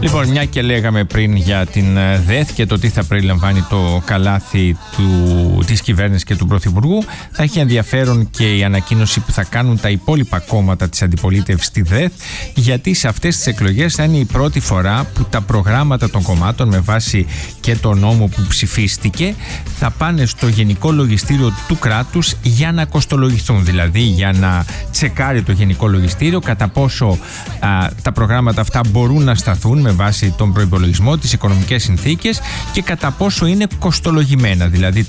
Λοιπόν, μια και λέγαμε πριν για την ΔΕΘ και το τι θα περιλαμβάνει το καλάθι της κυβέρνησης και του Πρωθυπουργού, θα έχει ενδιαφέρον και η ανακοίνωση που θα κάνουν τα υπόλοιπα κόμματα της αντιπολίτευσης στη ΔΕΘ, γιατί σε αυτές τις εκλογές θα είναι η πρώτη φορά που τα προγράμματα των κομμάτων, με βάση και το νόμο που ψηφίστηκε, θα πάνε στο Γενικό Λογιστήριο του κράτους για να κοστολογηθούν. Δηλαδή για να τσεκάρει το Γενικό Λογιστήριο κατά πόσο τα προγράμματα αυτά μπορούν να σταθούν με βάση τον προϋπολογισμό, τις οικονομικές συνθήκες και κατά πόσο είναι κοστολογημένα. Δηλαδή